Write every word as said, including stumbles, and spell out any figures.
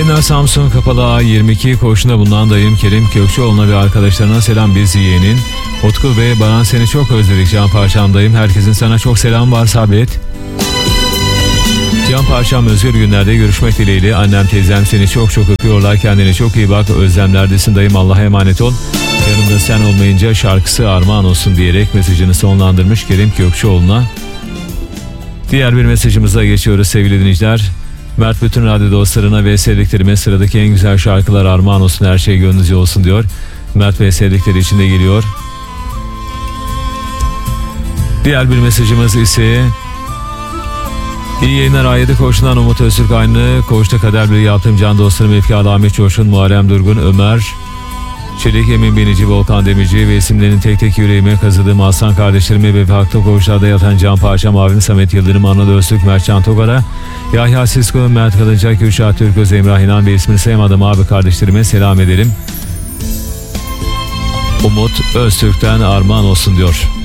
yayınlar. Samsun Kapalı A yirmi iki koğuşunda bulunan dayım Kerim Kökçüoğlu'na ve arkadaşlarına selam biz yeğenin. Utku ve Baran seni çok özledik can parçam dayım. Herkesin sana çok selam var, sabret. Can parçam özgür günlerde görüşmek dileğiyle. Annem teyzem seni çok çok öpüyorlar. Kendine çok iyi bak. Özlemlerdesin dayım, Allah'a emanet ol. Yanımda sen olmayınca şarkısı armağan olsun diyerek mesajını sonlandırmış Kerim Kökçüoğlu'na. Diğer bir mesajımıza geçiyoruz sevgili dinleyiciler. Mert bütün radyo dostlarına ve sevdiklerime sıradaki en güzel şarkılar armağan olsun, her şey gönlünüzce olsun diyor. Mert ve sevdikleri için de geliyor. Diğer bir mesajımız ise İyi yayınlar. A yedi koğuşundan Umut Öztürk aynı koğuşta kader bir yaptığım can dostlarım Efkâlı Ahmet Coşkun, Muharrem Durgun, Ömer Çelik, Emin Benici, Volkan Demirci ve isimlerini tek tek yüreğime kazıdığım aslan kardeşlerime ve farklı koğuşlarda yatan can parçam abim Samet Yıldırım, Anadolu Öztürk, Mertcan Togar'a, Yahya Sisko, Mert Kılıncak, Kürşat Türköz, Emrah İnan ve ismini sayamadım abi kardeşlerime selam ederim. Umut Öztürk'ten armağan olsun diyor.